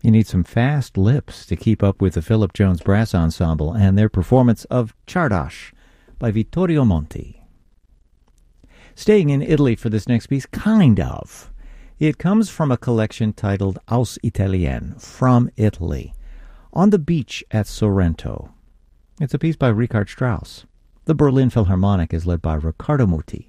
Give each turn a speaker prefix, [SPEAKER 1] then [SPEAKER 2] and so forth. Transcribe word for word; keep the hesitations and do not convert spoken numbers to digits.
[SPEAKER 1] You need some fast lips to keep up with the Philip Jones Brass Ensemble and their performance of Czardas by Vittorio Monti. Staying in Italy for this next piece, kind of. It comes from a collection titled Aus Italien, From Italy, on the beach at Sorrento. It's a piece by Richard Strauss. The Berlin Philharmonic is led by Riccardo Muti.